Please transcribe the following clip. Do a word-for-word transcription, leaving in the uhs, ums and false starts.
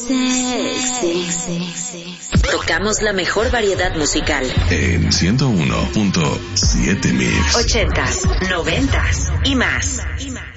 sexy. Tocamos la mejor variedad musical. En ciento uno punto siete Mix. Ochentas, noventas y más. Y más.